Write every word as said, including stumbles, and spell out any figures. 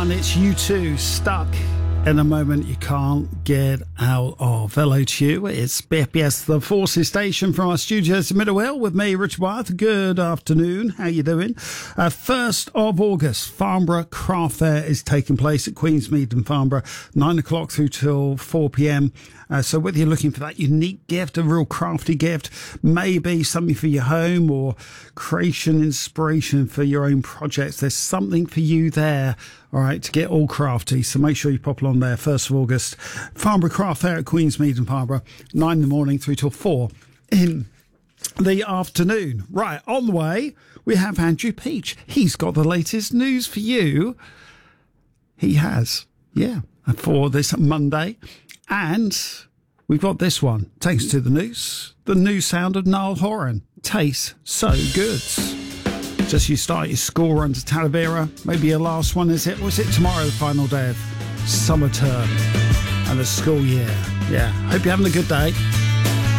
one, it's U two, Stuck in a Moment You Can't Get Out Of. Hello to you, it's B F B S The Forces Station from our studios in Middlewell with me, Richard Wyeth. Good afternoon, how you doing? Uh, first of August, Farnborough Craft Fair is taking place at Queensmead and Farnborough, nine o'clock through till four p.m. Uh, so whether you're looking for that unique gift, a real crafty gift, maybe something for your home or creation, inspiration for your own projects, there's something for you there, all right, to get all crafty. So make sure you pop along there, first of August, Farnborough Craft Fair at Queensmead and Farnborough, nine in the morning through till four in the afternoon. Right, on the way, we have Andrew Peach. He's got the latest news for you. He has, yeah, for this Monday. And we've got this one. Thanks to the news, the new sound of Niall Horan. Tastes so good. Just you start your school run to Talavera. Maybe your last one, is it? Was it tomorrow, the final day of summer term and the school year? Yeah. Hope you're having a good day.